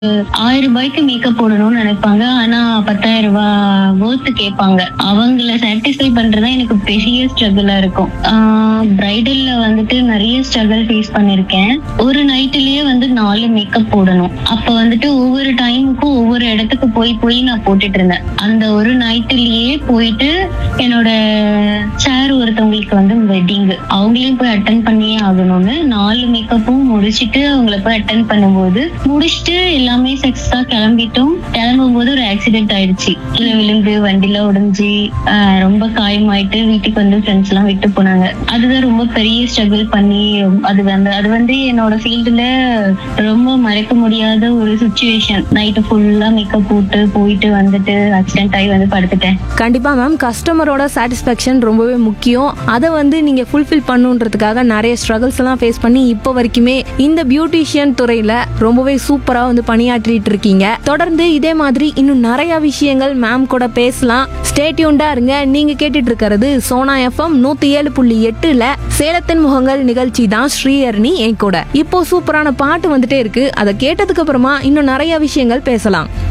ரூ. 1000 மேக்கப் போடணும்னு நினைப்பாங்க. ஆனா 10,000 worth கேட்பாங்க. அவங்கள சாட்டிஸ்ஃபை பண்றதா எனக்கு பெரிய ஸ்ட்ரகிளா இருக்கும். பிரைடல்ல வந்துட்டு நிறைய ஸ்ட்ரகிள் ஃபேஸ் பண்ணிருக்கேன். ஒரு நைட்லயே 4 மேக்கப் போடணும். அப்ப ஒவ்வொரு டைமுக்கும் ஒவ்வொரு இடத்துக்கு போய் போய் நான் போட்டுட்டு இருந்தேன். அந்த ஒரு நைட்லயே போயிட்டு என்னோட சார் ஒருத்தவங்களுக்கு வெட்டிங், அவங்களையும் போய் அட்டன் பண்ணியே ஆகணும்னு 4 மேக்கப்பும் முடிச்சுட்டு அவங்கள போய் அட்டன் பண்ணும்போது முடிச்சுட்டு எல்லாமே சக்சஸா கிளம்பிட்டோம். கிளம்பும் போது ஒரு ஆக்சிடென்ட் ஆயிடுச்சு. கீழே விழுந்து வண்டில உடைஞ்சு ரொம்ப காயமாயிட்டு வீட்டுக்கு ஃப்ரெண்ட்ஸ் எல்லாம் விட்டு போனாங்க. அதுதான் ரொம்ப பெரிய ஸ்ட்ரகிள் பண்ணி அது என்னோட ஃபீல்டுல ரொம்ப மறக்க முடியாத ஒரு சுச்சுவேஷன். நைட்டு ஃபுல்லா மேக்கப் போயிட்டு ஆக்சிடென்ட் ஆகி படுத்துட்டேன். கண்டிப்பா மேம், கஸ்டமரோட சாட்டிஸ்ஃபேக்ஷன் ரொம்பவே முக்கியம். அதை நீங்க ஃபுல்ஃபில் பண்ணுன்றதுக்காக நிறைய ஸ்ட்ரகிள்ஸ் எல்லாம் ஃபேஸ் பண்ணி இப்போ வரைக்குமே இந்த பியூட்டிஷியன் துறையில ரொம்பவே சூப்பரா பணியாற்றிட்டு இருக்கீங்க. தொடர்ந்து இதே மாதிரி இன்னும் நிறைய விஷயங்கள் மேம் கூட பேசலாம். ஸ்டே டியூன்டா இருங்க. நீங்க கேட்டுட்டு இருக்கிறது சோனா FM 107.8ல சேலத்தின் முகங்கள் நிகழ்ச்சி தான். ஸ்ரீஹரணி என் கூட. இப்போ சூப்பரான பாட்டு வந்துட்டே இருக்கு. அதை கேட்டதுக்கு அப்புறமா இன்னும் நிறைய விஷயங்கள் பேசலாம்.